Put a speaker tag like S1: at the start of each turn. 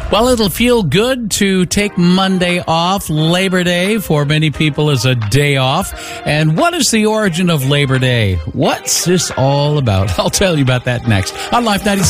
S1: Well, it'll feel good to take Monday off. Labor Day for many people is a day off. And what is the origin of Labor Day? What's this all about? I'll tell you about that next on Life 96.